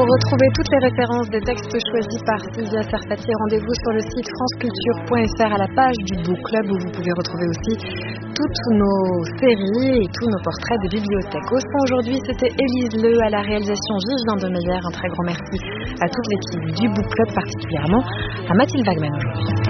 Pour retrouver toutes les références des textes choisis par Sylvia Serfati, rendez-vous sur le site franceculture.fr à la page du Book Club où vous pouvez retrouver aussi toutes nos séries et tous nos portraits de bibliothèque. Au son aujourd'hui, c'était Élise Le, à la réalisation Vivien de Meyer. Un très grand merci à toute l'équipe du Book Club, particulièrement à Mathilde Wagman aujourd'hui.